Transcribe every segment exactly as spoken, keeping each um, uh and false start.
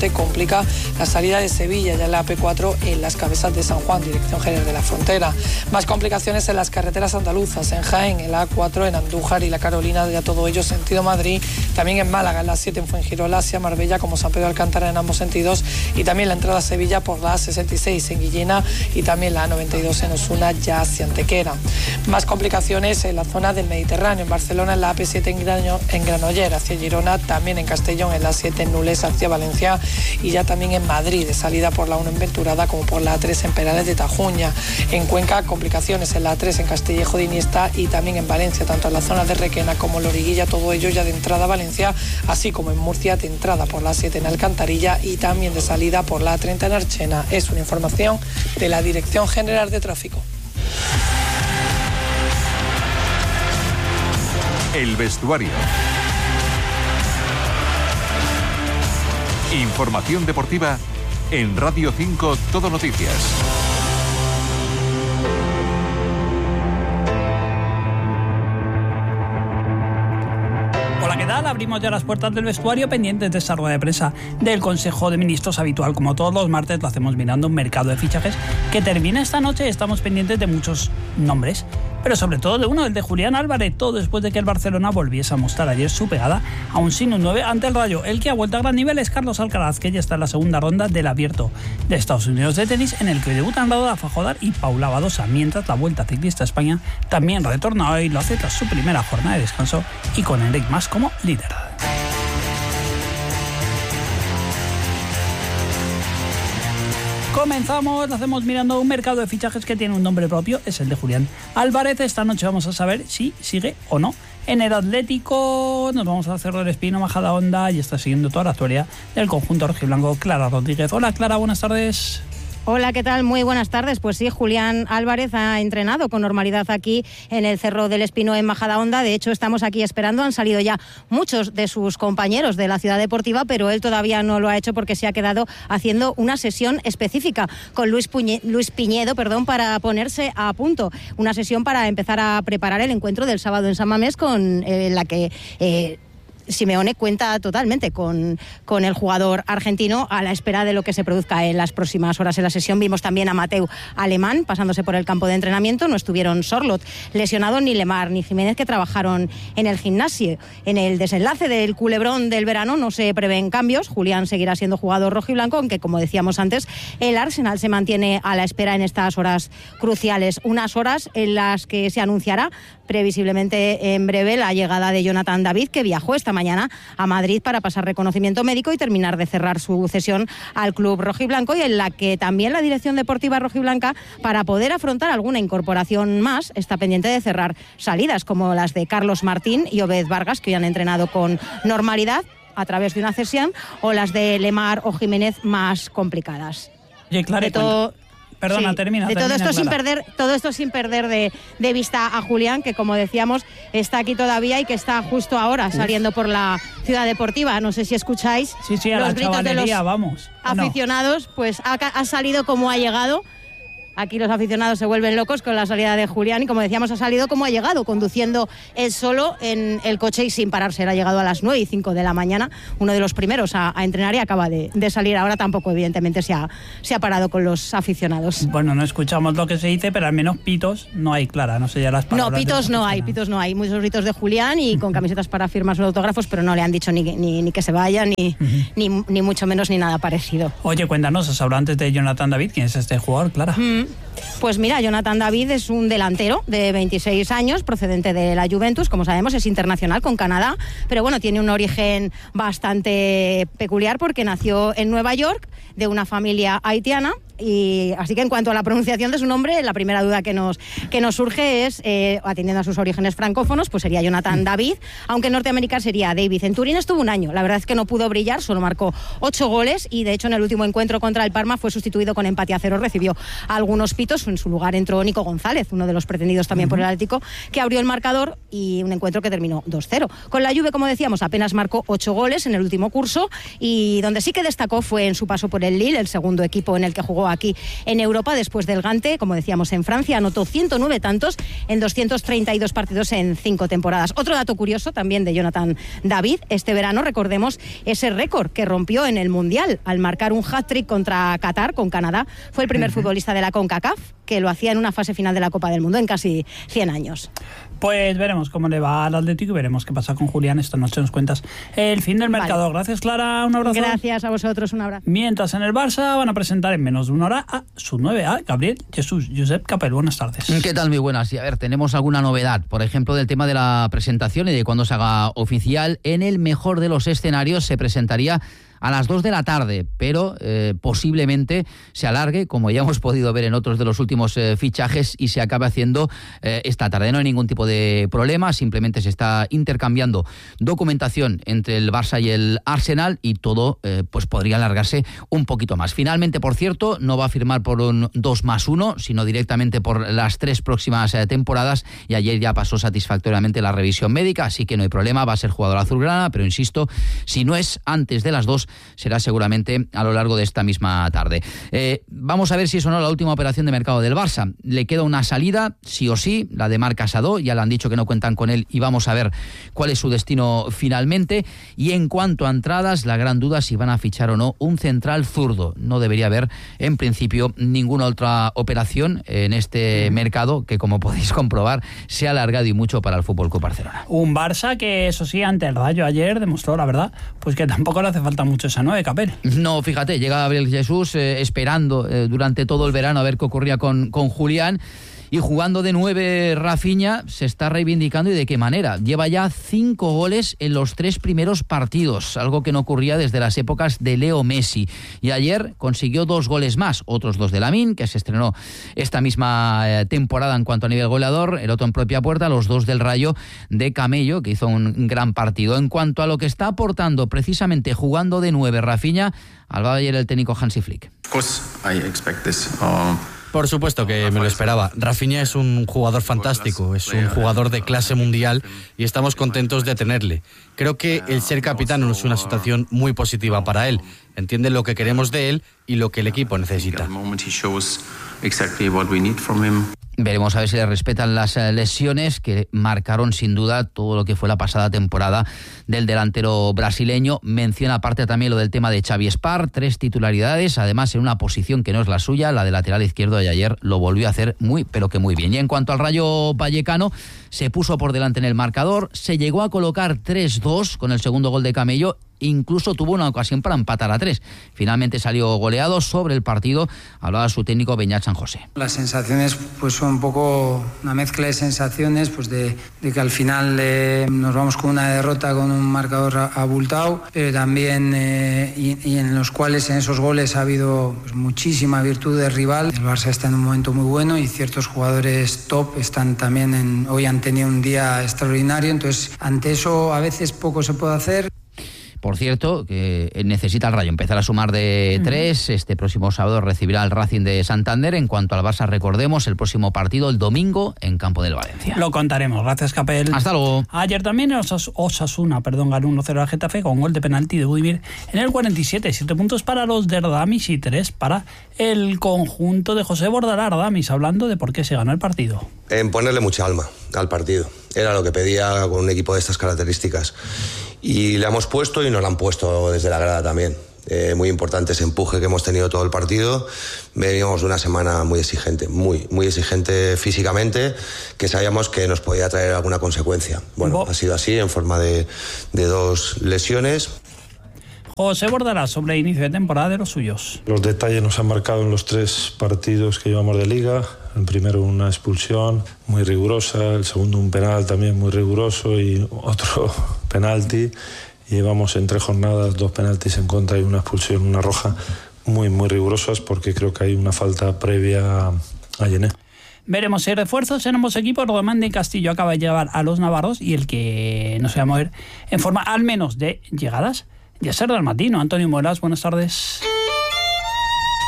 Norte complica la salida de Sevilla, ya en la A P cuatro en Las Cabezas de San Juan, dirección Jerez de la Frontera. Más complicaciones en las carreteras andaluzas, en Jaén, en la A cuatro, en Andújar y la Carolina, ya todo ello sentido Madrid, también en Málaga, en la siete, en Fuengirola, hacia Marbella, como San Pedro de Alcántara en ambos sentidos, y también la entrada a Sevilla por la A sesenta y seis en Guillena y también la A noventa y dos en Osuna, ya hacia Antequera. Más complicaciones en la zona del Mediterráneo, en Barcelona, en la A P siete en, Grano, en Granollers hacia Girona, también en Castellón, en la siete en Nules hacia Valencia, y ya también en Madrid, de salida por la uno en Venturada, como por la A tres en Perales de Tajuña. En Cuenca, complicaciones en la A tres en Castillejo de Iniesta y también en Valencia, tanto en la zona de Requena como Loriguilla, todo ello ya de entrada a Valencia, así como en Murcia, de entrada por la A siete en Alcantarilla y también de salida por la A treinta en Archena. Es una información de la Dirección General de Tráfico. El vestuario. Información deportiva en Radio cinco Todo Noticias. Hola, ¿qué tal? Abrimos ya las puertas del vestuario pendientes de esta rueda de prensa del Consejo de Ministros habitual. Como todos los martes lo hacemos mirando un mercado de fichajes que termina esta noche y estamos pendientes de muchos nombres, pero sobre todo de uno, el de Julián Álvarez, todo después de que el Barcelona volviese a mostrar ayer su pegada a un sin un nueve ante el Rayo. El que ha vuelto a gran nivel es Carlos Alcaraz, que ya está en la segunda ronda del Abierto de Estados Unidos de tenis, en el que debutan Rafa Jodar y Paula Badosa, mientras la Vuelta Ciclista a España también retorna hoy, lo hace tras su primera jornada de descanso y con Enric Mas como líder. Comenzamos, lo hacemos mirando un mercado de fichajes que tiene un nombre propio, es el de Julián Álvarez. Esta noche vamos a saber si sigue o no en el Atlético. Nos vamos a Cerro del Espino, Majadahonda, y está siguiendo toda la actualidad del conjunto rojiblanco Clara Rodríguez. Hola Clara, buenas tardes. Hola, ¿qué tal? Muy buenas tardes. Pues sí, Julián Álvarez ha entrenado con normalidad aquí en el Cerro del Espino en Majadahonda. De hecho, estamos aquí esperando. Han salido ya muchos de sus compañeros de la Ciudad Deportiva, pero él todavía no lo ha hecho porque se ha quedado haciendo una sesión específica con Luis, Puñe- Luis Piñedo perdón, para ponerse a punto. Una sesión para empezar a preparar el encuentro del sábado en San Mamés, con eh, la que... Eh, Simeone cuenta totalmente con, con el jugador argentino a la espera de lo que se produzca en las próximas horas. En la sesión vimos también a Mateu Alemán pasándose por el campo de entrenamiento. No estuvieron Sorlot lesionado, ni Lemar ni Jiménez, que trabajaron en el gimnasio. En el desenlace del culebrón del verano no se prevén cambios. Julián seguirá siendo jugador rojiblanco, aunque, como decíamos antes, el Arsenal se mantiene a la espera en estas horas cruciales. Unas horas en las que se anunciará previsiblemente en breve la llegada de Jonathan David, que viajó esta mañana a Madrid para pasar reconocimiento médico y terminar de cerrar su cesión al club rojiblanco, y en la que también la dirección deportiva rojiblanca, para poder afrontar alguna incorporación más, está pendiente de cerrar salidas como las de Carlos Martín y Obed Vargas, que hoy han entrenado con normalidad a través de una cesión, o las de Lemar o Jiménez, más complicadas. Oye, Clara, de todo... Perdona, sí, termina. De todo termina, esto Clara. sin perder, todo esto sin perder de, de vista a Julián, que, como decíamos, está aquí todavía y que está justo ahora saliendo por la Ciudad Deportiva. No sé si escucháis Sí, sí, a los la gritos de los chavalería, vamos. aficionados. Pues ha, ha salido como ha llegado. Aquí los aficionados se vuelven locos con la salida de Julián y, como decíamos, ha salido como ha llegado, conduciendo él solo en el coche y sin pararse. Él ha llegado a las nueve y cinco de la mañana, uno de los primeros a, a entrenar, y acaba de, de salir ahora. Tampoco, evidentemente, se ha, se ha parado con los aficionados. Bueno, no escuchamos lo que se dice, pero al menos pitos no hay, Clara, no sé ya las palabras. No, pitos no hay, aficionados. pitos no hay. Muchos gritos de Julián y con camisetas para firmar sus autógrafos, pero no le han dicho ni, ni, ni que se vaya, ni, uh-huh. ni, ni mucho menos ni nada parecido. Oye, cuéntanos, has hablado antes de Jonathan David. ¿Quién es este jugador, Clara? Mm, pues mira, Jonathan David es un delantero de veintiséis años, procedente de la Juventus. Como sabemos, es internacional con Canadá, pero bueno, tiene un origen bastante peculiar porque nació en Nueva York, de una familia haitiana. Y así que, en cuanto a la pronunciación de su nombre, la primera duda que nos, que nos surge es, eh, atendiendo a sus orígenes francófonos, pues sería Jonathan David, aunque en Norteamérica sería David. En Turín estuvo un año, la verdad es que no pudo brillar, solo marcó ocho goles y, de hecho, en el último encuentro contra el Parma fue sustituido con empate a cero, recibió algunos pitos. En su lugar entró Nico González, uno de los pretendidos también uh-huh. por el Atlético, que abrió el marcador, y un encuentro que terminó dos cero. Con la Juve, como decíamos, apenas marcó ocho goles en el último curso, y donde sí que destacó fue en su paso por el Lille, el segundo equipo en el que jugó llegó aquí en Europa después del Gante, como decíamos, en Francia. Anotó ciento nueve tantos en doscientos treinta y dos partidos en cinco temporadas. Otro dato curioso también de Jonathan David, este verano recordemos ese récord que rompió en el Mundial al marcar un hat-trick contra Qatar, con Canadá. Fue el primer uh-huh. futbolista de la CONCACAF que lo hacía en una fase final de la Copa del Mundo en casi cien años. Pues veremos cómo le va al Atlético y veremos qué pasa con Julián. Esta noche nos cuentas el fin del mercado. Vale. Gracias, Clara. Un abrazo. Gracias a vosotros. Un abrazo. Mientras en el Barça van a presentar en menos de una hora a su nueve A, Gabriel Jesús. Josep Capel, buenas tardes. ¿Qué tal? Muy buenas. Y a ver, tenemos alguna novedad, por ejemplo, del tema de la presentación y de cuándo se haga oficial. En el mejor de los escenarios se presentaría a las dos de la tarde, pero eh, posiblemente se alargue, como ya hemos podido ver en otros de los últimos eh, fichajes, y se acabe haciendo eh, esta tarde. No hay ningún tipo de problema, simplemente se está intercambiando documentación entre el Barça y el Arsenal y todo eh, pues podría alargarse un poquito más. Finalmente, por cierto, no va a firmar por un dos más uno, sino directamente por las tres próximas eh, temporadas, y ayer ya pasó satisfactoriamente la revisión médica, así que no hay problema, va a ser jugador azulgrana, pero insisto, si no es antes de las dos, será seguramente a lo largo de esta misma tarde. Eh, vamos a ver si es o no la última operación de mercado del Barça. Le queda una salida, sí o sí, la de Marc Casado, ya le han dicho que no cuentan con él y vamos a ver cuál es su destino finalmente. Y en cuanto a entradas, la gran duda si van a fichar o no un central zurdo. No debería haber, en principio, ninguna otra operación en este mercado que, como podéis comprobar, se ha alargado y mucho para el F C Barcelona. Un Barça que, eso sí, ante el Rayo ayer demostró, la verdad, pues que tampoco le hace falta mucho esa nueve, Capel. No, fíjate, llega Gabriel Jesús eh, esperando eh, durante todo el verano a ver qué ocurría con, con Julián. Y jugando de nueve, Rafinha se está reivindicando, y de qué manera. Lleva ya cinco goles en los tres primeros partidos, algo que no ocurría desde las épocas de Leo Messi. Y ayer consiguió dos goles más, otros dos de Lamine, que se estrenó esta misma eh, temporada en cuanto a nivel goleador, el otro en propia puerta, los dos del Rayo de Camello, que hizo un gran partido. En cuanto a lo que está aportando precisamente jugando de nueve Rafinha, hablaba ayer el técnico Hansi Flick. Of course, I expect this. Um... Por supuesto que me lo esperaba. Rafinha es un jugador fantástico, es un jugador de clase mundial y estamos contentos de tenerle. Creo que el ser capitán es una situación muy positiva para él. Entiende lo que queremos de él y lo que el equipo necesita. Veremos a ver si le respetan las lesiones que marcaron sin duda todo lo que fue la pasada temporada del delantero brasileño. Menciona aparte también lo del tema de Xavi Espar, tres titularidades, además en una posición que no es la suya, la de lateral izquierdo, y ayer lo volvió a hacer muy, pero que muy bien. Y en cuanto al Rayo Vallecano, se puso por delante en el marcador, se llegó a colocar tres dos con el segundo gol de Camello, incluso tuvo una ocasión para empatar a tres. Finalmente salió goleado. Sobre el partido hablaba su técnico Beñat San José. Las sensaciones pues son un poco una mezcla de sensaciones, pues de, de que al final eh, nos vamos con una derrota con un marcador abultado, pero también eh, y, y en los cuales en esos goles ha habido pues, muchísima virtud de rival. El Barça está en un momento muy bueno y ciertos jugadores top están también en, hoy han tenido un día extraordinario, entonces ante eso a veces poco se puede hacer. Por cierto, que necesita el Rayo empezar a sumar de tres. Este próximo sábado recibirá el Racing de Santander. En cuanto al Barça, recordemos, el próximo partido el domingo en campo del Valencia. Lo contaremos. Gracias, Capel. Hasta luego. Ayer también Osas- Osasuna perdón, ganó uno cero al Getafe con gol de penalti de Budimir en el cuarenta y siete. Siete puntos para los de Ardamis y tres para el conjunto de José Bordalás. Ardamis, hablando de por qué se ganó el partido. En ponerle mucha alma al partido. Era lo que pedía con un equipo de estas características. Y le hemos puesto y nos lo han puesto desde la grada también. Eh, muy importante ese empuje que hemos tenido todo el partido. Veníamos de una semana muy exigente, muy, muy exigente físicamente, que sabíamos que nos podía traer alguna consecuencia. Bueno, Bo- ha sido así, en forma de, de dos lesiones. José Bordalás, sobre el inicio de temporada de los suyos. Los detalles nos han marcado en los tres partidos que llevamos de Liga. El primero una expulsión muy rigurosa, el segundo un penal también muy riguroso y otro penalti. Llevamos en tres jornadas dos penaltis en contra y una expulsión, una roja, muy, muy rigurosas porque creo que hay una falta previa a Yené. Veremos si hay refuerzos en ambos equipos. Román de Castillo acaba de llevar a los navarros y el que no se va a mover en forma al menos de llegadas, Yasser Dalmatino. Antonio Moras, buenas tardes.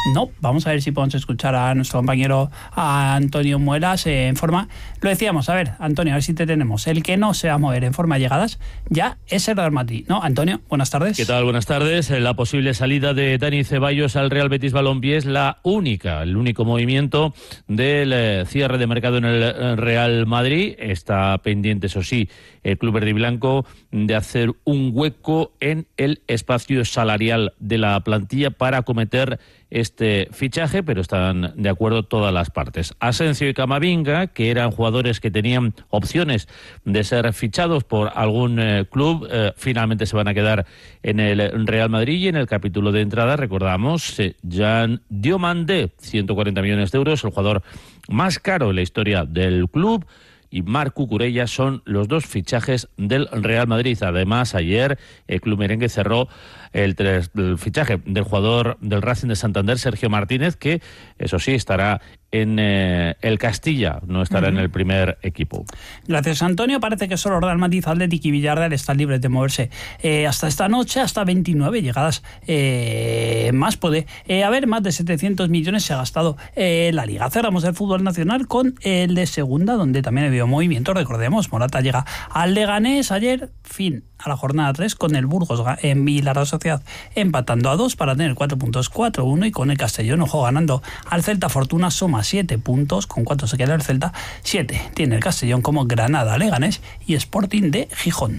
No, vamos a ver si podemos escuchar a nuestro compañero a Antonio Muelas eh, en forma. Lo decíamos, a ver, Antonio, a ver si te tenemos. El que no se va a mover en forma de llegadas ya es el Real Madrid, ¿no? Antonio, buenas tardes. ¿Qué tal? Buenas tardes. La posible salida de Dani Ceballos al Real Betis Balompié es la única, el único movimiento del eh, cierre de mercado en el Real Madrid. Está pendiente, eso sí, el club verde y blanco de hacer un hueco en el espacio salarial de la plantilla para acometer este fichaje, pero están de acuerdo todas las partes. Asensio y Camavinga, que eran jugadores que tenían opciones de ser fichados por algún eh, club, eh, finalmente se van a quedar en el Real Madrid. Y en el capítulo de entrada, recordamos, eh, Jean Diomandé, ciento cuarenta millones de euros, el jugador más caro en la historia del club, y Marc Cucurella son los dos fichajes del Real Madrid. Además, ayer el club merengue cerró el, el fichaje del jugador del Racing de Santander, Sergio Martínez, que eso sí estará en eh, el Castilla, no estará uh-huh. en el primer equipo. Gracias, Antonio. Parece que solo Real Madrid, Atlético y Villarreal están libres de moverse eh, hasta esta noche, hasta veintinueve llegadas eh, más. Puede eh, haber más de setecientos millones se ha gastado eh, la Liga. Cerramos el fútbol nacional con el de segunda, donde también ha habido movimiento. Recordemos, Morata llega al Leganés ayer, fin a la jornada tres, con el Burgos en y la Real Sociedad empatando a dos para tener cuatro puntos, cuatro uno, y con el Castellón, ojo, ganando al Celta. Fortuna suma siete puntos, con cuatro se queda el Celta, siete tiene el Castellón, como Granada, Leganés y Sporting de Gijón.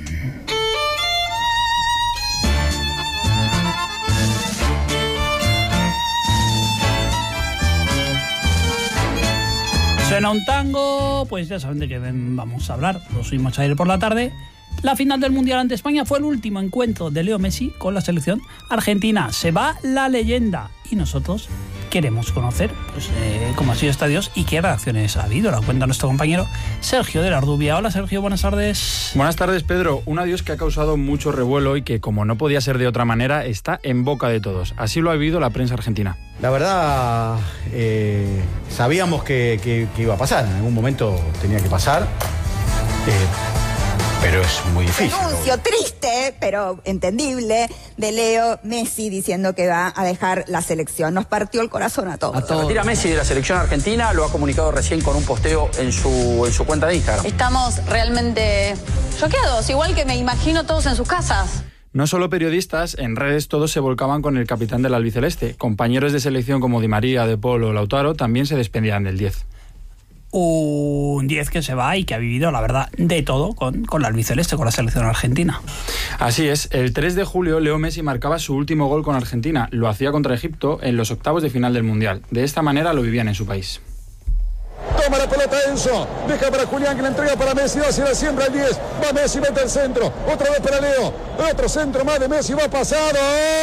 Suena un tango, pues ya saben de qué vamos a hablar, lo subimos ayer por la tarde. La final del Mundial ante España fue el último encuentro de Leo Messi con la selección argentina. Se va la leyenda y nosotros queremos conocer pues, eh, cómo ha sido este adiós y qué reacciones ha habido. Lo cuenta nuestro compañero Sergio de la Ardubia. Hola, Sergio, buenas tardes. Buenas tardes, Pedro. Un adiós que ha causado mucho revuelo y que, como no podía ser de otra manera, está en boca de todos. Así lo ha vivido la prensa argentina. La verdad, eh, sabíamos que, que, que iba a pasar. En algún momento tenía que pasar. Eh, Pero es muy difícil. Anuncio triste, pero entendible, de Leo Messi diciendo que va a dejar la selección. Nos partió el corazón a todos. A todos. Se retira Messi de la selección argentina, lo ha comunicado recién con un posteo en su, en su cuenta de Instagram. Estamos realmente choqueados, igual que me imagino todos en sus casas. No solo periodistas, en redes todos se volcaban con el capitán del albiceleste. Compañeros de selección como Di María, De Paul o Lautaro también se despedían del diez. Un diez que se va y que ha vivido, la verdad, de todo con, con la albiceleste, con la selección argentina. Así es, el tres de julio Leo Messi marcaba su último gol con Argentina. Lo hacía contra Egipto en los octavos de final del Mundial. De esta manera lo vivían en su país. Toma la pelota Enzo, deja para Julián que la entrega para Messi, hacia la siembra el diez, va Messi, mete el centro, otra vez para Leo, otro centro más de Messi, va pasado,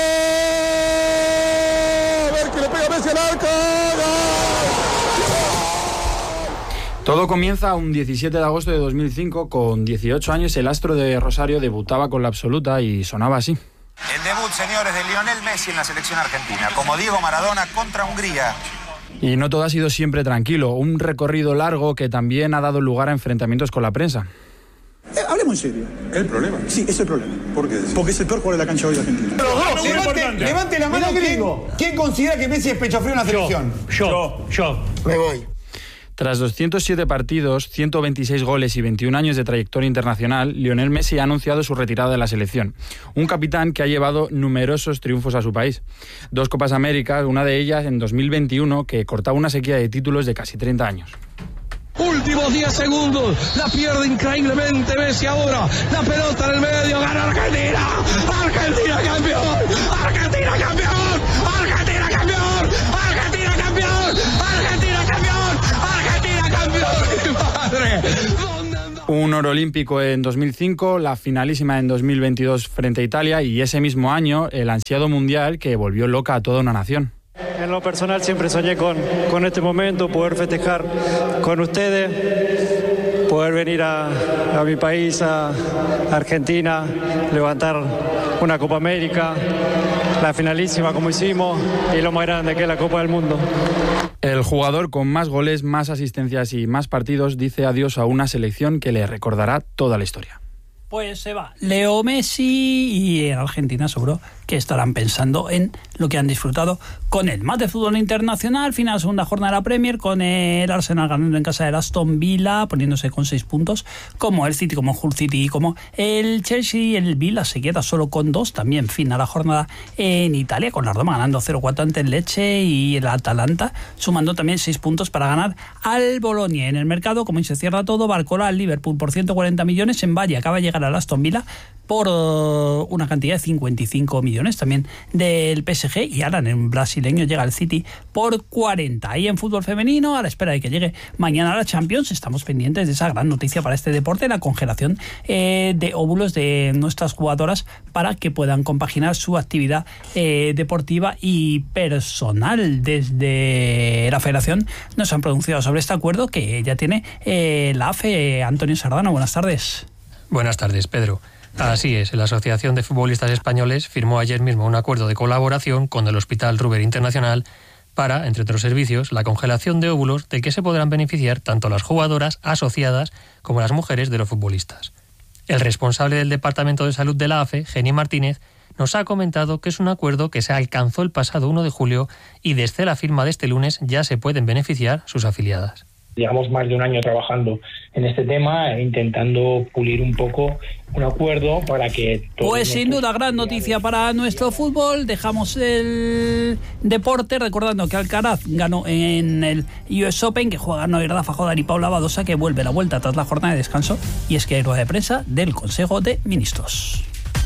a ver que le pega Messi al arco, ¡gol! Todo comienza un diecisiete de agosto de dos mil cinco. Con dieciocho años, el astro de Rosario debutaba con la absoluta y sonaba así. El debut, señores, de Lionel Messi en la selección argentina, como Diego Maradona contra Hungría. Y no todo ha sido siempre tranquilo. Un recorrido largo que también ha dado lugar a enfrentamientos con la prensa. Eh, hablemos en serio. ¿El problema? Sí, es el problema. ¿Por qué? Porque es el peor jugador de la cancha hoy de Argentina. Los dos, levante, levante la mano. ¿Quién, ¿Quién considera que Messi es pecho frío en la selección? Yo, yo, yo. Me voy. Tras doscientos siete partidos, ciento veintiséis goles y veintiún años de trayectoria internacional, Lionel Messi ha anunciado su retirada de la selección. Un capitán que ha llevado numerosos triunfos a su país. Dos Copas Américas, una de ellas en dos mil veintiuno, que cortaba una sequía de títulos de casi treinta años. Últimos diez segundos, la pierde increíblemente Messi ahora, la pelota en el medio, gana Argentina, Argentina campeón, Argentina campeón, Argentina campeón, Argentina campeón, Argentina campeón, Argentina campeón, madre. Un oro olímpico en dos mil cinco, la finalísima en dos mil veintidós frente a Italia y ese mismo año el ansiado mundial que volvió loca a toda una nación. En lo personal siempre soñé con, con este momento, poder festejar con ustedes, poder venir a, a mi país, a Argentina, levantar una Copa América, la finalísima como hicimos y lo más grande que es la Copa del Mundo. El jugador con más goles, más asistencias y más partidos dice adiós a una selección que le recordará toda la historia. Pues se va Leo Messi y en Argentina seguro que estarán pensando en lo que han disfrutado con él. Más de fútbol internacional, final segunda jornada de la Premier, con el Arsenal ganando en casa del Aston Villa, poniéndose con seis puntos, como el City, como el Hull City, como el Chelsea. El Villa se queda solo con dos. También fin a la jornada en Italia, con la Roma ganando cero cuatro ante el Lecce, y el Atalanta sumando también seis puntos para ganar al Bolonia. En el mercado, como se cierra todo, Barcola al Liverpool por ciento cuarenta millones, en Valle acaba de llegar al Aston Villa por uh, una cantidad de cincuenta y cinco millones, también del P S G, y ahora en el brasileño llega al City por cuarenta. Y en fútbol femenino, a la espera de que llegue mañana la Champions, estamos pendientes de esa gran noticia para este deporte, la congelación eh, de óvulos de nuestras jugadoras para que puedan compaginar su actividad eh, deportiva y personal. Desde la Federación nos han pronunciado sobre este acuerdo que ya tiene eh, la A F E. Antonio Sardano, buenas tardes. Buenas tardes, Pedro. Así es, la Asociación de Futbolistas Españoles firmó ayer mismo un acuerdo de colaboración con el Hospital Ruber Internacional para, entre otros servicios, la congelación de óvulos de que se podrán beneficiar tanto las jugadoras asociadas como las mujeres de los futbolistas. El responsable del Departamento de Salud de la A F E, Jenny Martínez, nos ha comentado que es un acuerdo que se alcanzó el pasado uno de julio y desde la firma de este lunes ya se pueden beneficiar sus afiliadas. Llevamos más de un año trabajando en este tema e intentando pulir un poco un acuerdo para que... Pues sin duda, gran noticia para nuestro fútbol. Dejamos el deporte recordando que Alcaraz ganó en el U S Open, que juegan Noel Rafa Jodar y Paula Badosa, que vuelve la vuelta tras la jornada de descanso, y es que hay rueda de prensa del Consejo de Ministros.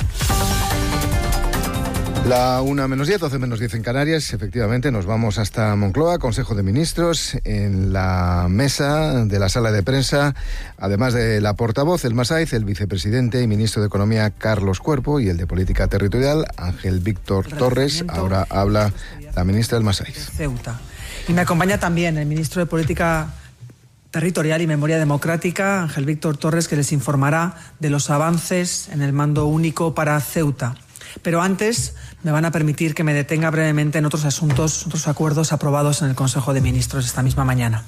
La una menos diez, doce menos diez en Canarias. Efectivamente, nos vamos hasta Moncloa, Consejo de Ministros, en la mesa de la sala de prensa, además de la portavoz, el Masaiz, el vicepresidente y ministro de Economía, Carlos Cuerpo, y el de Política Territorial, Ángel Víctor Torres. Ahora habla la ministra del Masaiz. Ceuta. Y me acompaña también el ministro de Política Territorial y Memoria Democrática, Ángel Víctor Torres, que les informará de los avances en el mando único para Ceuta. Pero antes me van a permitir que me detenga brevemente en otros asuntos, otros acuerdos aprobados en el Consejo de Ministros esta misma mañana.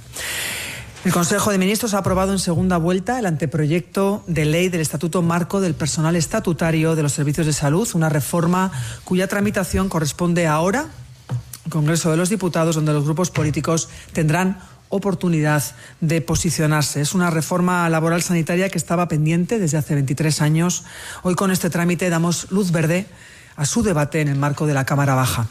El Consejo de Ministros ha aprobado en segunda vuelta el anteproyecto de ley del Estatuto Marco del Personal Estatutario de los Servicios de Salud, una reforma cuya tramitación corresponde ahora al Congreso de los Diputados, donde los grupos políticos tendrán oportunidad de posicionarse. Es una reforma laboral sanitaria que estaba pendiente desde hace veintitrés años. Hoy, con este trámite, damos luz verde a su debate en el marco de la Cámara Baja.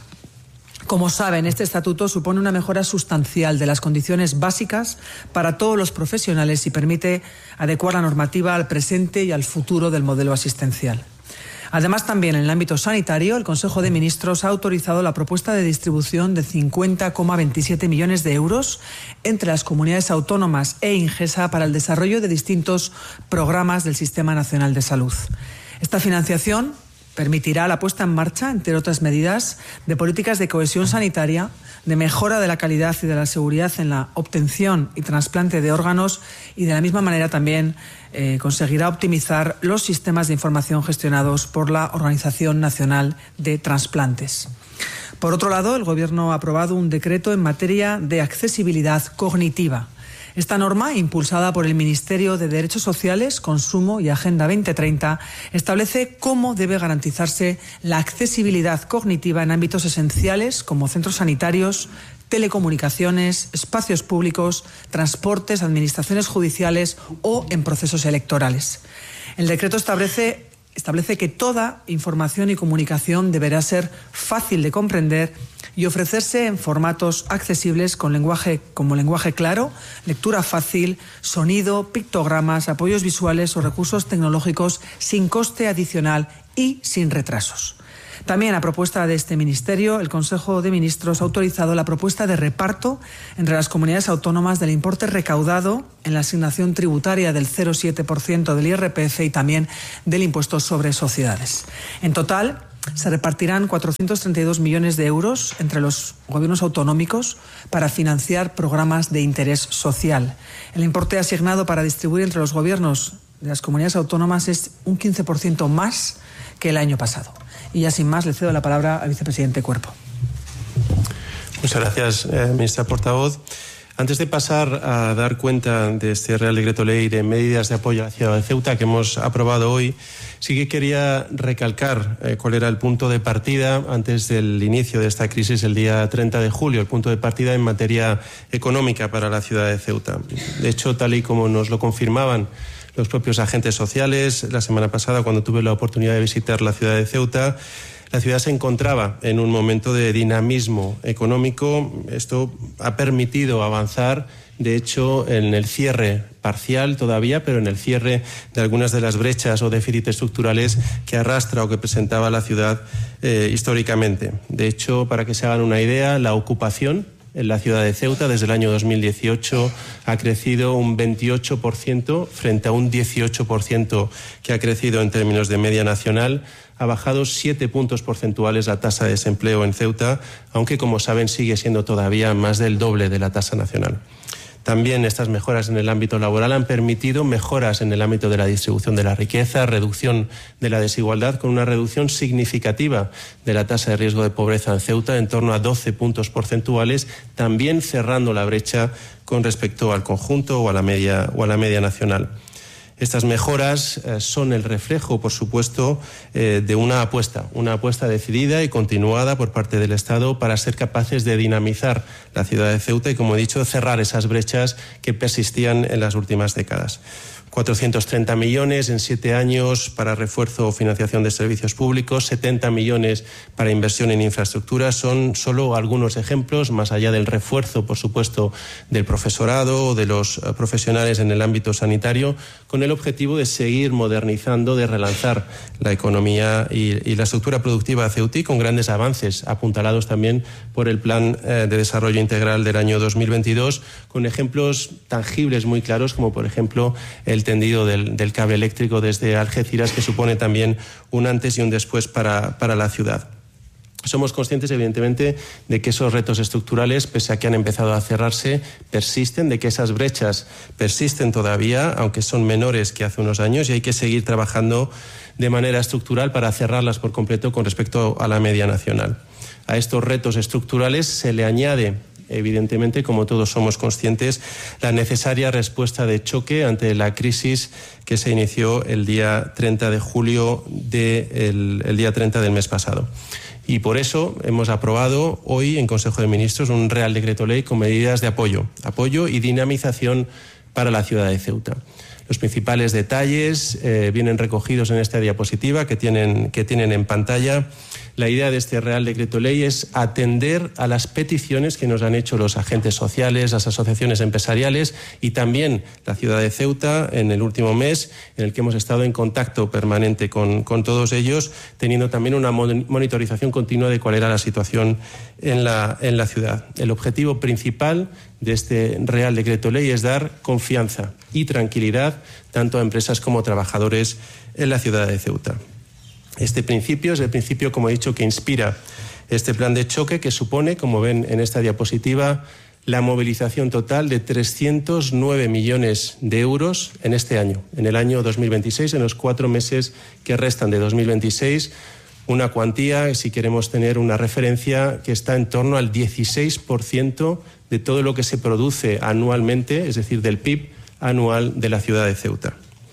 Como saben, este estatuto supone una mejora sustancial de las condiciones básicas para todos los profesionales y permite adecuar la normativa al presente y al futuro del modelo asistencial. Además, también en el ámbito sanitario, el Consejo de Ministros ha autorizado la propuesta de distribución de cincuenta coma veintisiete millones de euros entre las comunidades autónomas e Ingesa para el desarrollo de distintos programas del Sistema Nacional de Salud. Esta financiación permitirá la puesta en marcha, entre otras medidas, de políticas de cohesión sanitaria, de mejora de la calidad y de la seguridad en la obtención y trasplante de órganos, y de la misma manera también eh, conseguirá optimizar los sistemas de información gestionados por la Organización Nacional de Trasplantes. Por otro lado, el Gobierno ha aprobado un decreto en materia de accesibilidad cognitiva. Esta norma, impulsada por el Ministerio de Derechos Sociales, Consumo y Agenda veinte treinta, establece cómo debe garantizarse la accesibilidad cognitiva en ámbitos esenciales como centros sanitarios, telecomunicaciones, espacios públicos, transportes, administraciones judiciales o en procesos electorales. El decreto establece, establece que toda información y comunicación deberá ser fácil de comprender y ofrecerse en formatos accesibles con lenguaje, como lenguaje claro, lectura fácil, sonido, pictogramas, apoyos visuales o recursos tecnológicos sin coste adicional y sin retrasos. También, a propuesta de este Ministerio, el Consejo de Ministros ha autorizado la propuesta de reparto entre las comunidades autónomas del importe recaudado en la asignación tributaria del cero coma siete por ciento del I R P F y también del impuesto sobre sociedades. En total, se repartirán cuatrocientos treinta y dos millones de euros entre los gobiernos autonómicos para financiar programas de interés social. El importe asignado para distribuir entre los gobiernos de las comunidades autónomas es un quince por ciento más que el año pasado. Y ya sin más, le cedo la palabra al vicepresidente Cuerpo. Muchas gracias, eh, ministra portavoz. Antes de pasar a dar cuenta de este Real Decreto Ley de medidas de apoyo a la ciudad de Ceuta que hemos aprobado hoy, sí que quería recalcar eh, cuál era el punto de partida antes del inicio de esta crisis el día treinta de julio, el punto de partida en materia económica para la ciudad de Ceuta. De hecho, tal y como nos lo confirmaban los propios agentes sociales, la semana pasada cuando tuve la oportunidad de visitar la ciudad de Ceuta, la ciudad se encontraba en un momento de dinamismo económico. Esto ha permitido avanzar, de hecho, en el cierre parcial todavía, pero en el cierre de algunas de las brechas o déficits estructurales que arrastra o que presentaba la ciudad eh, históricamente. De hecho, para que se hagan una idea, la ocupación en la ciudad de Ceuta desde el año dos mil dieciocho ha crecido un veintiocho por ciento frente a un dieciocho por ciento que ha crecido en términos de media nacional. Ha bajado siete puntos porcentuales la tasa de desempleo en Ceuta, aunque, como saben, sigue siendo todavía más del doble de la tasa nacional. También estas mejoras en el ámbito laboral han permitido mejoras en el ámbito de la distribución de la riqueza, reducción de la desigualdad, con una reducción significativa de la tasa de riesgo de pobreza en Ceuta, en torno a doce puntos porcentuales, también cerrando la brecha con respecto al conjunto o a la media, o a la media nacional. Estas mejoras eh, son el reflejo, por supuesto, eh, de una apuesta, una apuesta decidida y continuada por parte del Estado para ser capaces de dinamizar la ciudad de Ceuta y, como he dicho, cerrar esas brechas que persistían en las últimas décadas. cuatrocientos treinta millones en siete años para refuerzo o financiación de servicios públicos, setenta millones para inversión en infraestructura. Son solo algunos ejemplos, más allá del refuerzo, por supuesto, del profesorado o de los profesionales en el ámbito sanitario, con el objetivo de seguir modernizando, de relanzar la economía y, y la estructura productiva de Ceutí, con grandes avances apuntalados también por el Plan eh, de Desarrollo Integral del año dos mil veintidós, con ejemplos tangibles muy claros, como por ejemplo el tendido del, del cable eléctrico desde Algeciras, que supone también un antes y un después para, para la ciudad. Somos conscientes, evidentemente, de que esos retos estructurales, pese a que han empezado a cerrarse, persisten, de que esas brechas persisten todavía, aunque son menores que hace unos años, y hay que seguir trabajando de manera estructural para cerrarlas por completo con respecto a la media nacional. A estos retos estructurales se le añade, evidentemente, como todos somos conscientes, la necesaria respuesta de choque ante la crisis que se inició el día treinta de julio de el, el día treinta del mes pasado. Y por eso hemos aprobado hoy en Consejo de Ministros un Real Decreto Ley con medidas de apoyo, apoyo y dinamización para la ciudad de Ceuta. Los principales detalles eh, vienen recogidos en esta diapositiva que tienen, que tienen en pantalla. La idea de este Real Decreto Ley es atender a las peticiones que nos han hecho los agentes sociales, las asociaciones empresariales y también la ciudad de Ceuta en el último mes, en el que hemos estado en contacto permanente con, con todos ellos, teniendo también una monitorización continua de cuál era la situación en la, en la ciudad. El objetivo principal de este Real Decreto Ley es dar confianza y tranquilidad tanto a empresas como a trabajadores en la ciudad de Ceuta. Este principio es el principio, como he dicho, que inspira este plan de choque, que supone, como ven en esta diapositiva, la movilización total de trescientos nueve millones de euros en este año, en el año dos mil veintiséis, en los cuatro meses que restan de dos mil veintiséis, una cuantía, si queremos tener una referencia, que está en torno al dieciséis por ciento de todo lo que se produce anualmente, es decir, del P I B anual de la ciudad de Ceuta.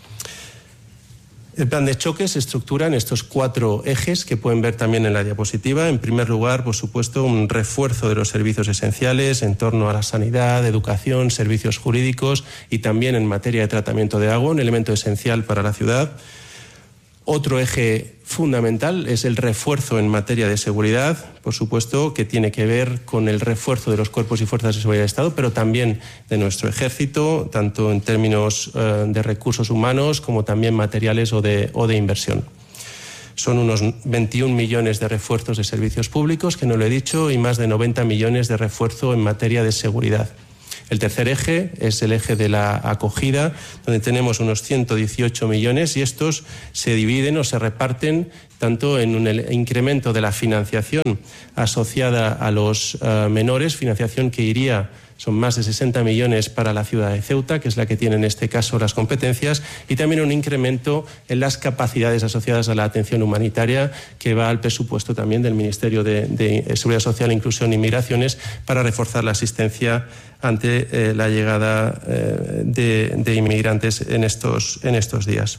El plan de choque se estructura en estos cuatro ejes que pueden ver también en la diapositiva. En primer lugar, por supuesto, un refuerzo de los servicios esenciales en torno a la sanidad, educación, servicios jurídicos y también en materia de tratamiento de agua, un elemento esencial para la ciudad. Otro eje fundamental es el refuerzo en materia de seguridad, por supuesto, que tiene que ver con el refuerzo de los cuerpos y fuerzas de seguridad del Estado, pero también de nuestro ejército, tanto en términos eh, de recursos humanos como también materiales o de, o de inversión. Son unos veintiún millones de refuerzos de servicios públicos, que no lo he dicho, y más de noventa millones de refuerzo en materia de seguridad. El tercer eje es el eje de la acogida, donde tenemos unos ciento dieciocho millones y estos se dividen o se reparten tanto en un incremento de la financiación asociada a los uh, menores, financiación que iría, son más de sesenta millones para la ciudad de Ceuta, que es la que tiene en este caso las competencias, y también un incremento en las capacidades asociadas a la atención humanitaria, que va al presupuesto también del Ministerio de, de Seguridad Social, Inclusión y Migraciones, para reforzar la asistencia ante eh, la llegada eh, de, de inmigrantes en estos, en estos días.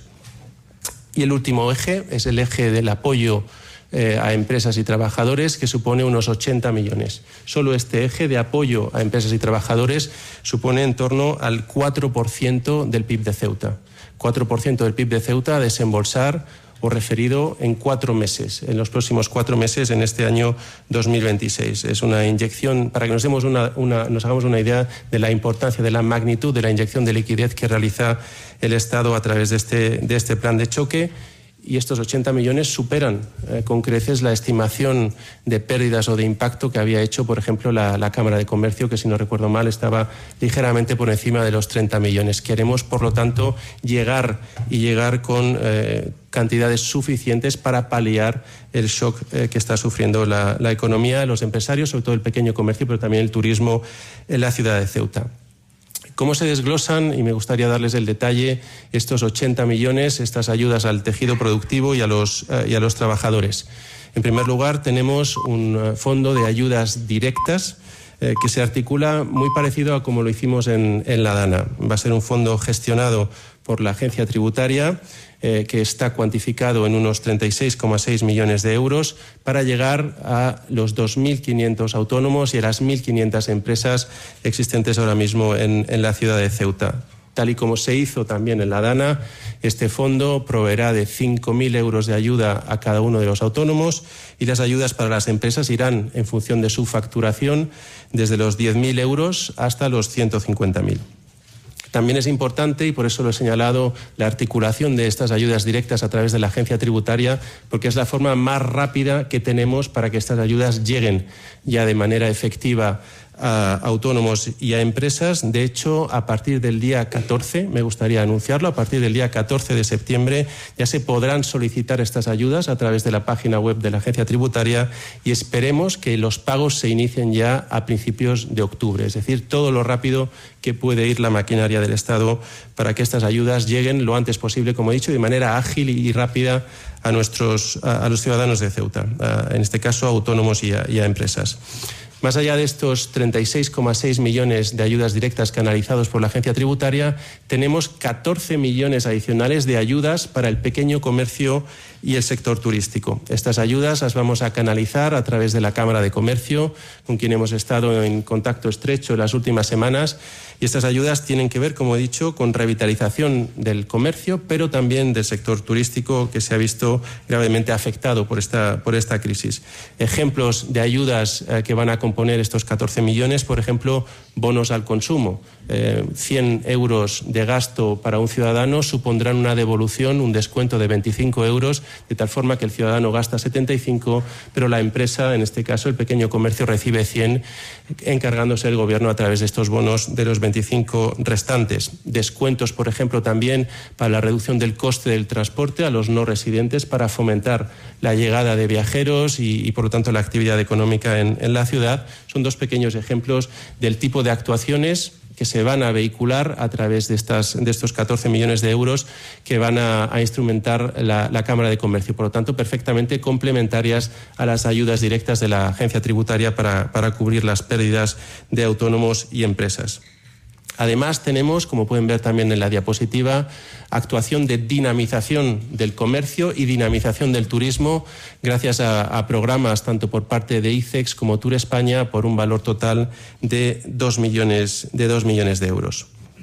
Y el último eje es el eje del apoyo Eh, a empresas y trabajadores, que supone unos ochenta millones. Solo este eje de apoyo a empresas y trabajadores supone en torno al cuatro por ciento del P I B de Ceuta. cuatro por ciento del P I B de Ceuta a desembolsar o referido en cuatro meses, en los próximos cuatro meses en este año dos mil veintiséis. Es una inyección, para que nos, demos una, una, nos hagamos una idea de la importancia, de la magnitud de la inyección de liquidez que realiza el Estado a través de este, de este plan de choque. Y estos ochenta millones superan eh, con creces la estimación de pérdidas o de impacto que había hecho, por ejemplo, la, la Cámara de Comercio, que si no recuerdo mal estaba ligeramente por encima de los treinta millones. Queremos, por lo tanto, llegar y llegar con eh, cantidades suficientes para paliar el shock eh, que está sufriendo la, la economía, los empresarios, sobre todo el pequeño comercio, pero también el turismo en la ciudad de Ceuta. ¿Cómo se desglosan? Y me gustaría darles el detalle, estos ochenta millones, estas ayudas al tejido productivo y a los, eh, y a los trabajadores. En primer lugar, tenemos un fondo de ayudas directas eh, que se articula muy parecido a como lo hicimos en, en la DANA. Va a ser un fondo gestionado por la agencia tributaria, eh, que está cuantificado en unos treinta y seis coma seis millones de euros para llegar a los dos mil quinientos autónomos y a las mil quinientas empresas existentes ahora mismo en, en la ciudad de Ceuta. Tal y como se hizo también en la DANA, este fondo proveerá de cinco mil euros de ayuda a cada uno de los autónomos, y las ayudas para las empresas irán en función de su facturación desde los diez mil euros hasta los ciento cincuenta mil. También es importante, y por eso lo he señalado, la articulación de estas ayudas directas a través de la agencia tributaria, porque es la forma más rápida que tenemos para que estas ayudas lleguen ya de manera efectiva a autónomos y a empresas. De hecho, a partir del día catorce, me gustaría anunciarlo, a partir del día catorce de septiembre ya se podrán solicitar estas ayudas a través de la página web de la agencia tributaria, y esperemos que los pagos se inicien ya a principios de octubre, es decir, todo lo rápido que puede ir la maquinaria del Estado para que estas ayudas lleguen lo antes posible, como he dicho, de manera ágil y rápida a, nuestros, a, a los ciudadanos de Ceuta, a, en este caso a autónomos y a, y a empresas. Más allá de estos treinta y seis coma seis millones de ayudas directas canalizados por la agencia tributaria, tenemos catorce millones adicionales de ayudas para el pequeño comercio y el sector turístico. Estas ayudas las vamos a canalizar a través de la Cámara de Comercio, con quien hemos estado en contacto estrecho en las últimas semanas, y estas ayudas tienen que ver, como he dicho, con revitalización del comercio, pero también del sector turístico, que se ha visto gravemente afectado por esta, por esta crisis. Ejemplos de ayudas eh, que van a componer estos catorce millones, por ejemplo, bonos al consumo. Eh, cien euros de gasto para un ciudadano supondrán una devolución, un descuento de veinticinco euros, de tal forma que el ciudadano gasta setenta y cinco, pero la empresa, en este caso el pequeño comercio, recibe cien, encargándose el gobierno a través de estos bonos de los veinticinco restantes. Descuentos, por ejemplo, también para la reducción del coste del transporte a los no residentes, para fomentar la llegada de viajeros y, y por lo tanto, la actividad económica en, en la ciudad. Son dos pequeños ejemplos del tipo de actuaciones que se van a vehicular a través de, estas, de estos catorce millones de euros que van a, a instrumentar la, la Cámara de Comercio. Por lo tanto, perfectamente complementarias a las ayudas directas de la agencia tributaria para, para cubrir las pérdidas de autónomos y empresas. Además, tenemos, como pueden ver también en la diapositiva, actuación de dinamización del comercio y dinamización del turismo gracias a, a programas tanto por parte de I C E X como Tour España por un valor total de dos millones de, dos millones de euros.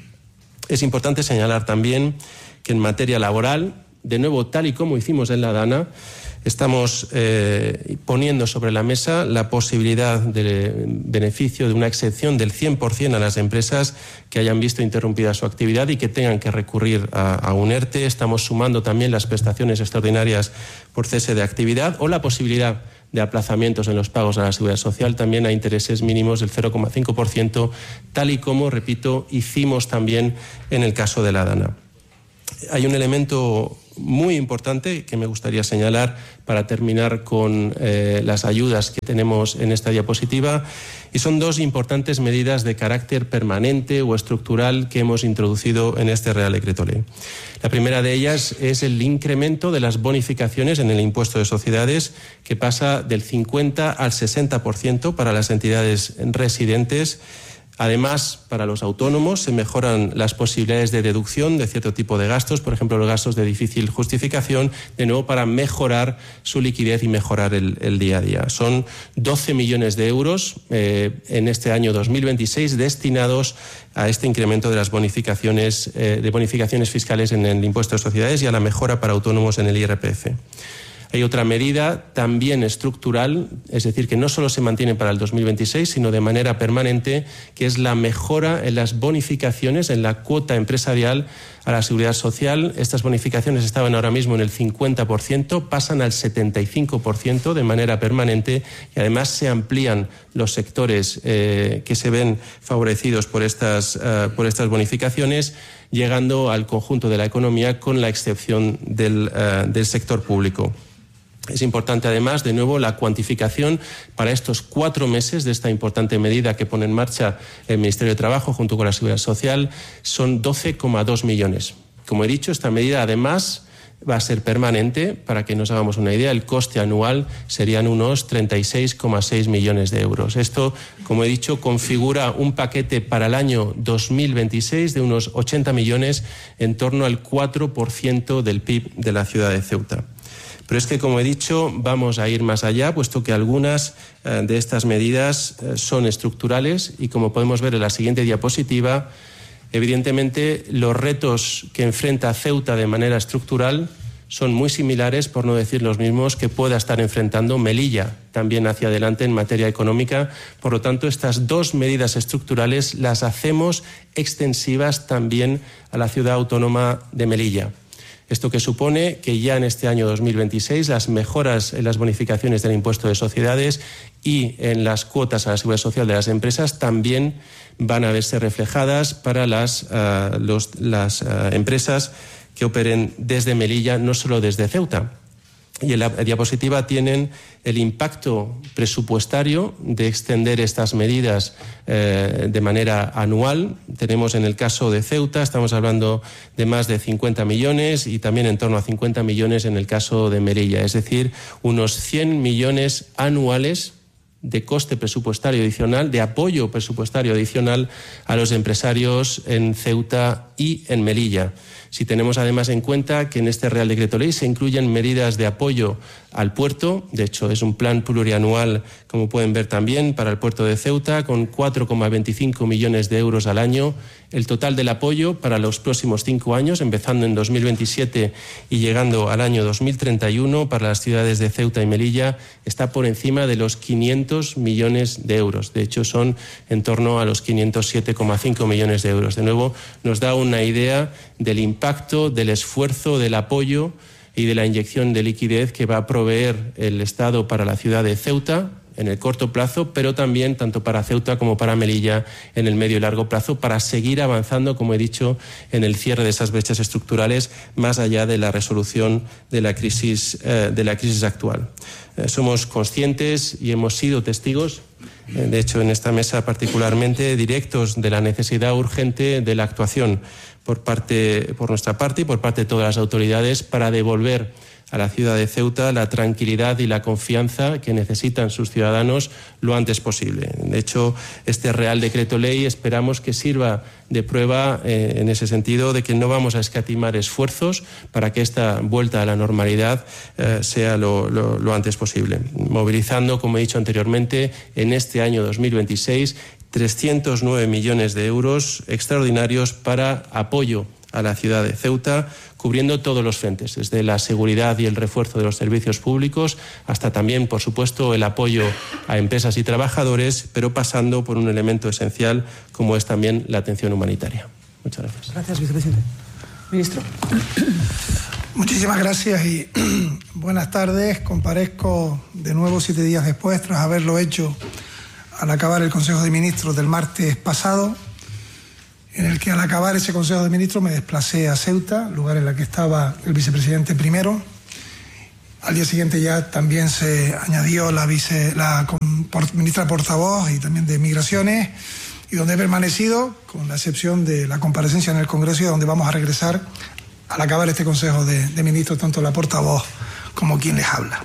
Es importante señalar también que en materia laboral, de nuevo, tal y como hicimos en la DANA, estamos eh, poniendo sobre la mesa la posibilidad de beneficio de una exención del cien por ciento a las empresas que hayan visto interrumpida su actividad y que tengan que recurrir a, a un ERTE. Estamos sumando también las prestaciones extraordinarias por cese de actividad o la posibilidad de aplazamientos en los pagos a la Seguridad Social, también a intereses mínimos del cero coma cinco por ciento, tal y como, repito, hicimos también en el caso de la DANA. Hay un elemento muy importante que me gustaría señalar para terminar con eh, las ayudas que tenemos en esta diapositiva, y son dos importantes medidas de carácter permanente o estructural que hemos introducido en este Real Decreto Ley. La primera de ellas es el incremento de las bonificaciones en el impuesto de sociedades, que pasa del cincuenta al sesenta por ciento para las entidades residentes. Además, para los autónomos se mejoran las posibilidades de deducción de cierto tipo de gastos, por ejemplo, los gastos de difícil justificación, de nuevo para mejorar su liquidez y mejorar el, el día a día. Son doce millones de euros eh, en este año dos mil veintiséis destinados a este incremento de las bonificaciones, eh, de bonificaciones fiscales en el impuesto de sociedades y a la mejora para autónomos en el I R P F. Hay otra medida también estructural, es decir, que no solo se mantiene para el dos mil veintiséis, sino de manera permanente, que es la mejora en las bonificaciones, en la cuota empresarial a la seguridad social. Estas bonificaciones estaban ahora mismo en el cincuenta por ciento, pasan al setenta y cinco por ciento de manera permanente, y además se amplían los sectores eh, que se ven favorecidos por estas, uh, por estas bonificaciones, llegando al conjunto de la economía, con la excepción del, uh, del sector público. Es importante, además, de nuevo, la cuantificación para estos cuatro meses de esta importante medida que pone en marcha el Ministerio de Trabajo junto con la Seguridad Social. Son doce coma dos millones. Como he dicho, esta medida, además, va a ser permanente. Para que nos hagamos una idea, el coste anual serían unos treinta y seis coma seis millones de euros. Esto, como he dicho, configura un paquete para el año dos mil veintiséis de unos ochenta millones, en torno al cuatro por ciento del P I B de la ciudad de Ceuta. Pero es que, como he dicho, vamos a ir más allá, puesto que algunas eh, de estas medidas eh, son estructurales y, como podemos ver en la siguiente diapositiva, evidentemente los retos que enfrenta Ceuta de manera estructural son muy similares, por no decir los mismos, que pueda estar enfrentando Melilla también hacia adelante en materia económica. Por lo tanto, estas dos medidas estructurales las hacemos extensivas también a la ciudad autónoma de Melilla. Esto que supone que ya en este año dos mil veintiséis las mejoras en las bonificaciones del impuesto de sociedades y en las cuotas a la seguridad social de las empresas también van a verse reflejadas para las, uh, los, las uh, empresas que operen desde Melilla, no solo desde Ceuta. Y en la diapositiva tienen el impacto presupuestario de extender estas medidas eh, de manera anual. Tenemos, en el caso de Ceuta, estamos hablando de más de cincuenta millones y también en torno a cincuenta millones en el caso de Melilla. Es decir, unos cien millones anuales de coste presupuestario adicional, de apoyo presupuestario adicional a los empresarios en Ceuta y en Melilla. Si tenemos además en cuenta que en este Real Decreto Ley se incluyen medidas de apoyo al puerto, de hecho es un plan plurianual, como pueden ver también, para el puerto de Ceuta, con cuatro coma veinticinco millones de euros al año. El total del apoyo para los próximos cinco años, empezando en dos mil veintisiete y llegando al año dos mil treinta y uno, para las ciudades de Ceuta y Melilla, está por encima de los quinientos millones de euros. De hecho, son en torno a los quinientos siete coma cinco millones de euros. De nuevo, nos da una idea del impacto, del esfuerzo, del apoyo y de la inyección de liquidez que va a proveer el Estado para la ciudad de Ceuta en el corto plazo, pero también tanto para Ceuta como para Melilla en el medio y largo plazo, para seguir avanzando, como he dicho, en el cierre de esas brechas estructurales más allá de la resolución de la crisis, eh, de la crisis actual. Eh, somos conscientes y hemos sido testigos, eh, de hecho en esta mesa particularmente, directos de la necesidad urgente de la actuación por parte, por nuestra parte y por parte de todas las autoridades para devolver a la ciudad de Ceuta la tranquilidad y la confianza que necesitan sus ciudadanos lo antes posible. De hecho, este Real Decreto Ley esperamos que sirva de prueba eh, en ese sentido de que no vamos a escatimar esfuerzos para que esta vuelta a la normalidad eh, sea lo, lo, lo antes posible. Movilizando, como he dicho anteriormente, en este año dos mil veintiséis trescientos nueve millones de euros extraordinarios para apoyo a la ciudad de Ceuta, cubriendo todos los frentes, desde la seguridad y el refuerzo de los servicios públicos hasta también, por supuesto, el apoyo a empresas y trabajadores, pero pasando por un elemento esencial como es también la atención humanitaria. Muchas gracias. Gracias, vicepresidente. Ministro. Muchísimas gracias y buenas tardes. Comparezco de nuevo siete días después, tras haberlo hecho al acabar el Consejo de Ministros del martes pasado. en el que al acabar ese Consejo de Ministros me desplacé a Ceuta, lugar en el que estaba el vicepresidente primero. Al día siguiente ya también se añadió la, vice, la ministra portavoz y también de Migraciones, y donde he permanecido, con la excepción de la comparecencia en el Congreso, y donde vamos a regresar al acabar este Consejo de, de Ministros, tanto la portavoz como quien les habla.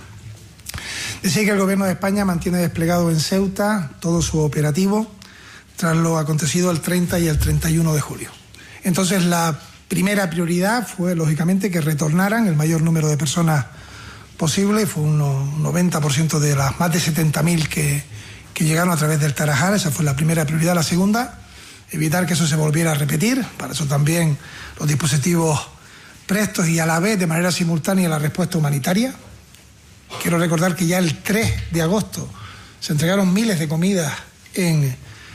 Decía que el Gobierno de España mantiene desplegado en Ceuta todo su operativo tras lo acontecido el treinta y el treinta y uno de julio. Entonces, la primera prioridad fue, lógicamente, que retornaran el mayor número de personas posible. Fue un noventa por ciento de las más de setenta mil que, que llegaron a través del Tarajal. Esa fue la primera prioridad. La segunda, evitar que eso se volviera a repetir. Para eso también los dispositivos prestos y a la vez de manera simultánea la respuesta humanitaria. Quiero recordar que ya el tres de agosto se entregaron miles de comidas en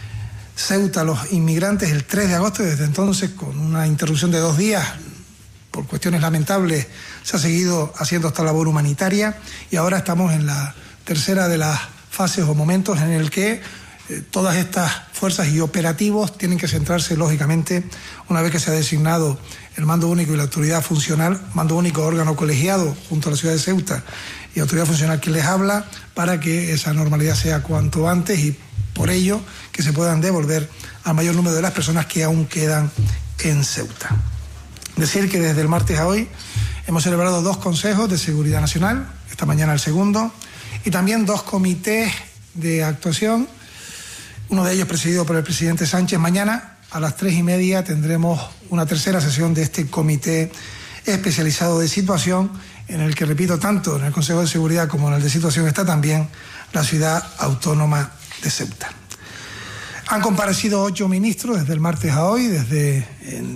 Ceuta a los inmigrantes, el tres de agosto, y desde entonces, con una interrupción de dos días, por cuestiones lamentables, se ha seguido haciendo esta labor humanitaria, y ahora estamos en la tercera de las fases o momentos en el que eh, todas estas fuerzas y operativos tienen que centrarse, lógicamente, una vez que se ha designado el mando único y la autoridad funcional, mando único órgano colegiado junto a la ciudad de Ceuta y autoridad funcional quien les habla, para que esa normalidad sea cuanto antes y por ello que se puedan devolver al mayor número de las personas que aún quedan en Ceuta. Decir que desde el martes a hoy hemos celebrado dos consejos de seguridad nacional, esta mañana el segundo, y también dos comités de actuación, uno de ellos presidido por el presidente Sánchez. Mañana a las tres y media tendremos una tercera sesión de este comité especializado de situación, en el que, repito, tanto en el Consejo de Seguridad como en el de Situación está también la ciudad autónoma de Ceuta. Han comparecido ocho ministros desde el martes a hoy, desde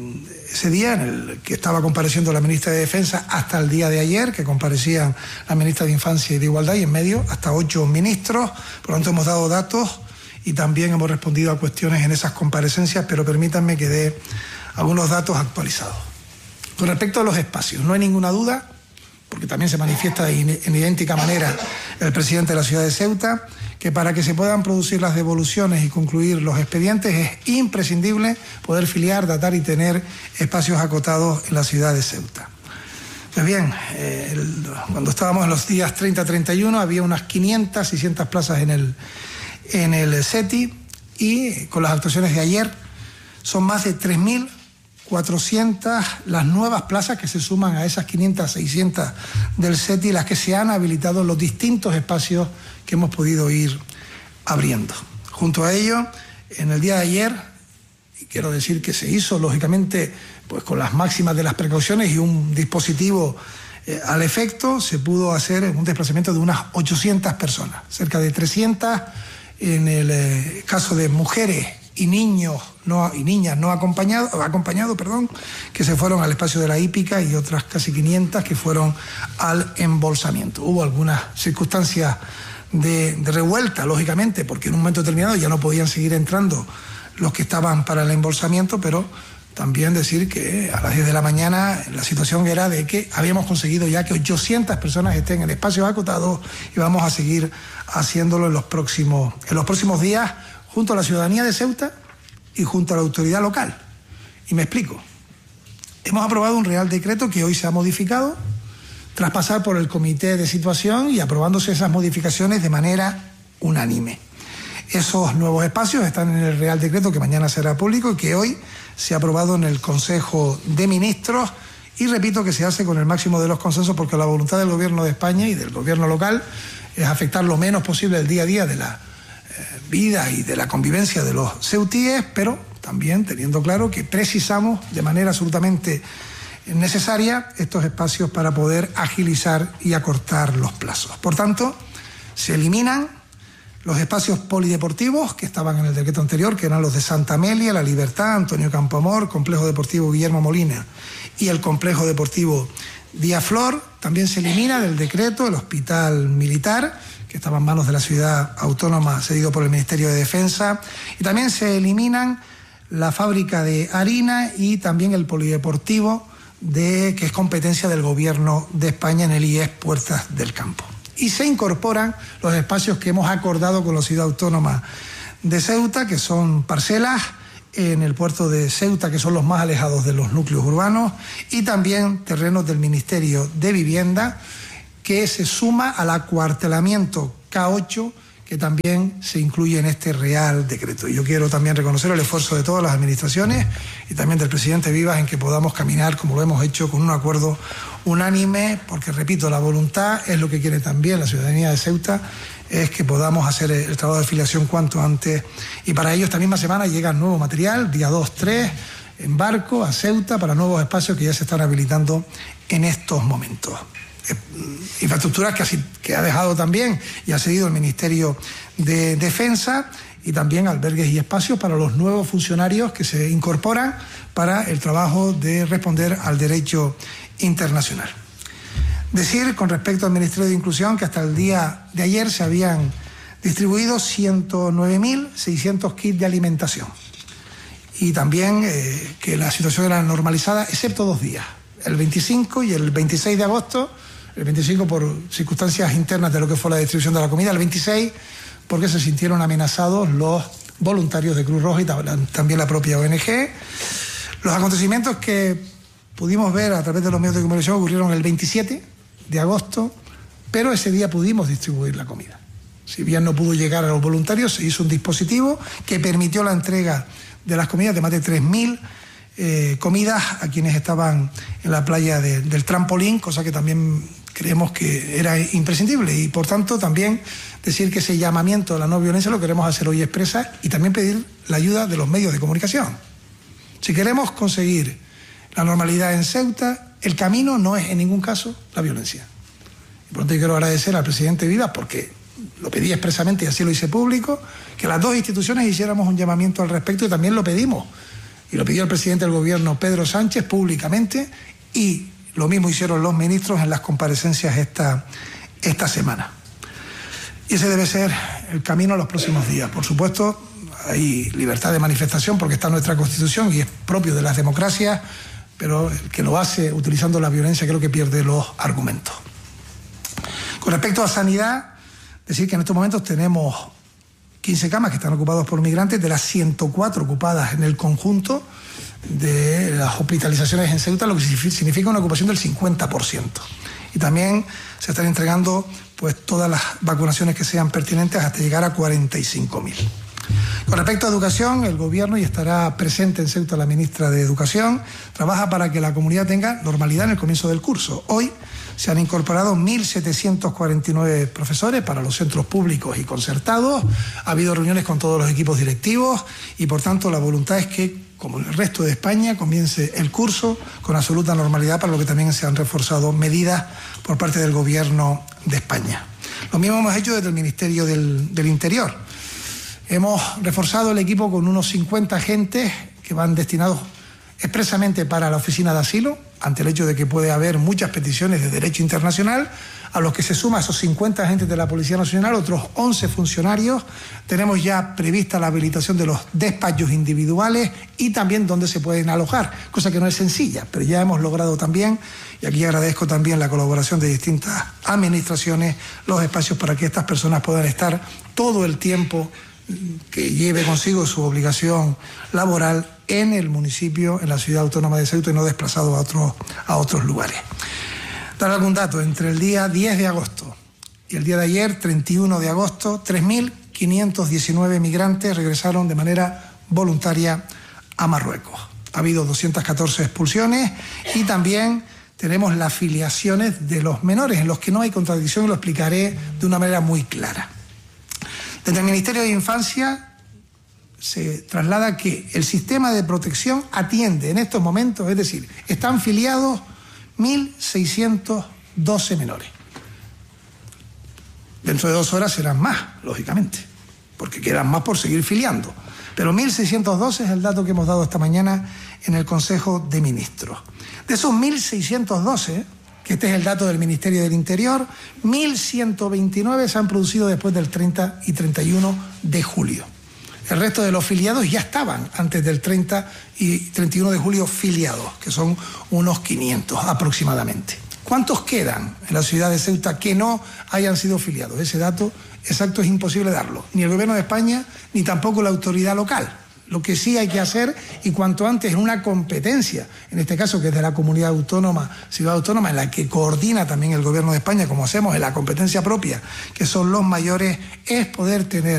ese día en el que estaba compareciendo la ministra de Defensa hasta el día de ayer, que comparecían la ministra de Infancia y de Igualdad, y en medio hasta ocho ministros. Por lo tanto, hemos dado datos y también hemos respondido a cuestiones en esas comparecencias, pero permítanme que dé algunos datos actualizados. Con respecto a los espacios, no hay ninguna duda, porque también se manifiesta en idéntica manera el presidente de la ciudad de Ceuta, que para que se puedan producir las devoluciones y concluir los expedientes es imprescindible poder filiar, datar y tener espacios acotados en la ciudad de Ceuta. Pues bien, eh, el, cuando estábamos en los días treinta a treinta y uno había unas quinientas, seiscientas plazas en el, en el SETI, y con las actuaciones de ayer son más de tres mil cuatrocientas las nuevas plazas que se suman a esas quinientas, seiscientas del SETI, las que se han habilitado en los distintos espacios que hemos podido ir abriendo. Junto a ello, en el día de ayer, y quiero decir que se hizo, lógicamente, pues con las máximas de las precauciones y un dispositivo eh, al efecto, se pudo hacer un desplazamiento de unas ochocientas personas, cerca de trescientas en el eh, caso de mujeres y niños no, y niñas no acompañados, acompañado, perdón, que se fueron al espacio de la hípica, y otras casi quinientas que fueron al embolsamiento. Hubo algunas circunstancias de, de revuelta, lógicamente, porque en un momento determinado ya no podían seguir entrando los que estaban para el embolsamiento, pero también decir que a las diez de la mañana la situación era de que habíamos conseguido ya que ochocientas personas estén en espacios acotados, y vamos a seguir haciéndolo en los próximos, en los próximos días, junto a la ciudadanía de Ceuta y junto a la autoridad local. Y me explico. Hemos aprobado un Real Decreto que hoy se ha modificado tras pasar por el Comité de Situación y aprobándose esas modificaciones de manera unánime. Esos nuevos espacios están en el Real Decreto que mañana será público y que hoy se ha aprobado en el Consejo de Ministros, y repito que se hace con el máximo de los consensos, porque la voluntad del Gobierno de España y del Gobierno local es afectar lo menos posible el día a día de la vida y de la convivencia de los ceutíes, pero también teniendo claro que precisamos de manera absolutamente necesaria estos espacios para poder agilizar y acortar los plazos. Por tanto, se eliminan los espacios polideportivos que estaban en el decreto anterior, que eran los de Santa Amelia, La Libertad, Antonio Campoamor, Complejo Deportivo Guillermo Molina y el Complejo Deportivo Díaz Flor. También se elimina del decreto el Hospital Militar, que estaba en manos de la ciudad autónoma, cedido por el Ministerio de Defensa, y también se eliminan la fábrica de harina y también el polideportivo, de, que es competencia del Gobierno de España, en el I E S Puertas del Campo. Y se incorporan los espacios que hemos acordado con la ciudad autónoma de Ceuta, que son parcelas en el puerto de Ceuta, que son los más alejados de los núcleos urbanos, y también terrenos del Ministerio de Vivienda, que se suma al acuartelamiento K ocho, que también se incluye en este Real Decreto. Y yo quiero también reconocer el esfuerzo de todas las administraciones y también del presidente Vivas en que podamos caminar, como lo hemos hecho, con un acuerdo unánime, porque, repito, la voluntad es lo que quiere también la ciudadanía de Ceuta, es que podamos hacer el trabajo de filiación cuanto antes. Y para ello esta misma semana llega nuevo material, día dos, tres, en barco a Ceuta para nuevos espacios que ya se están habilitando en estos momentos. Infraestructuras que, así, que ha dejado también y ha cedido el Ministerio de Defensa, y también albergues y espacios para los nuevos funcionarios que se incorporan para el trabajo de responder al derecho internacional. Decir con respecto al Ministerio de Inclusión que hasta el día de ayer se habían distribuido ciento nueve mil seiscientos kits de alimentación, y también eh, que la situación era normalizada excepto dos días, el veinticinco y el veintiséis de agosto. El veinticinco por circunstancias internas de lo que fue la distribución de la comida, el veintiséis porque se sintieron amenazados los voluntarios de Cruz Roja y también la propia O N G. Los acontecimientos que pudimos ver a través de los medios de comunicación ocurrieron el veintisiete de agosto, pero ese día pudimos distribuir la comida. Si bien no pudo llegar a los voluntarios, se hizo un dispositivo que permitió la entrega de las comidas de más de tres mil eh, comidas a quienes estaban en la playa de, del Trampolín, cosa que también creemos que era imprescindible, y por tanto también decir que ese llamamiento a la no violencia lo queremos hacer hoy expresa, y también pedir la ayuda de los medios de comunicación. Si queremos conseguir la normalidad en Ceuta, el camino no es en ningún caso la violencia. Y por tanto yo quiero agradecer al presidente Vivas, porque lo pedí expresamente y así lo hice público, que las dos instituciones hiciéramos un llamamiento al respecto, y también lo pedimos, y lo pidió el presidente del gobierno Pedro Sánchez públicamente, y lo mismo hicieron los ministros en las comparecencias esta, esta semana. Y ese debe ser el camino en los próximos días. Por supuesto, hay libertad de manifestación porque está en nuestra Constitución y es propio de las democracias, pero el que lo hace utilizando la violencia creo que pierde los argumentos. Con respecto a sanidad, decir que en estos momentos tenemos quince camas que están ocupadas por migrantes, de las ciento cuatro ocupadas en el conjunto de las hospitalizaciones en Ceuta, lo que significa una ocupación del cincuenta por ciento. Y también se están entregando pues todas las vacunaciones que sean pertinentes hasta llegar a cuarenta y cinco mil. Con respecto a educación, el gobierno, y estará presente en Ceuta la ministra de Educación, trabaja para que la comunidad tenga normalidad en el comienzo del curso. Hoy se han incorporado mil setecientos cuarenta y nueve profesores para los centros públicos y concertados. Ha habido reuniones con todos los equipos directivos y, por tanto, la voluntad es que, como en el resto de España, comience el curso con absoluta normalidad, para lo que también se han reforzado medidas por parte del Gobierno de España. Lo mismo hemos hecho desde el Ministerio del, del Interior. Hemos reforzado el equipo con unos cincuenta agentes que van destinados expresamente para la oficina de asilo, ante el hecho de que puede haber muchas peticiones de derecho internacional, a los que se suma esos cincuenta agentes de la Policía Nacional, otros once funcionarios. Tenemos ya prevista la habilitación de los despachos individuales y también donde se pueden alojar, cosa que no es sencilla, pero ya hemos logrado también, y aquí agradezco también la colaboración de distintas administraciones, los espacios para que estas personas puedan estar todo el tiempo que lleve consigo su obligación laboral en el municipio, en la ciudad autónoma de Ceuta, y no desplazado a otros, a otros lugares. Dar algún dato: entre el día diez de agosto y el día de ayer, treinta y uno de agosto, tres mil quinientos diecinueve migrantes regresaron de manera voluntaria a Marruecos. Ha habido doscientas catorce expulsiones y también tenemos las filiaciones de los menores, en los que no hay contradicción, y lo explicaré de una manera muy clara. Desde el Ministerio de Infancia se traslada que el sistema de protección atiende en estos momentos, es decir, están filiados mil seiscientos doce menores. Dentro de dos horas serán más, lógicamente, porque quedan más por seguir filiando. Pero mil seiscientos doce es el dato que hemos dado esta mañana en el Consejo de Ministros. De esos mil seiscientos doce, que este es el dato del Ministerio del Interior, mil ciento veintinueve se han producido después del treinta y treinta y uno de julio. El resto de los filiados ya estaban antes del treinta y treinta y uno de julio filiados, que son unos quinientos aproximadamente. ¿Cuántos quedan en la ciudad de Ceuta que no hayan sido filiados? Ese dato exacto es imposible darlo, ni el Gobierno de España ni tampoco la autoridad local. Lo que sí hay que hacer, y cuanto antes, en una competencia, en este caso que es de la comunidad autónoma, ciudad autónoma, en la que coordina también el Gobierno de España, como hacemos en la competencia propia, que son los mayores, es poder tener